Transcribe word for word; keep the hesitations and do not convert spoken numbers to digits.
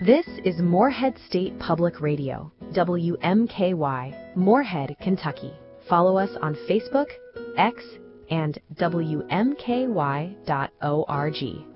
This is Moorhead State Public Radio, W M K Y, Moorhead, Kentucky. Follow us on Facebook, X, and W M K Y dot org.